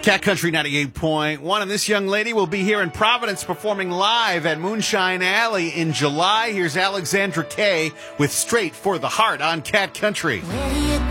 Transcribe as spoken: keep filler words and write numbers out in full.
Cat Country ninety-eight point one, and this young lady will be here in Providence performing live at Moonshine Alley in July. Here's Alexandra Kay with Straight for the Heart on Cat Country.